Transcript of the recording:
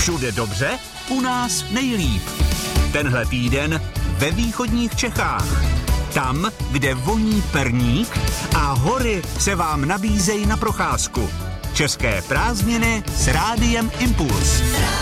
Všude dobře, u nás nejlíp. Tenhle týden ve východních Čechách. Tam, kde voní perník a hory se vám nabízejí na procházku. České prázdniny s Rádiem Impuls.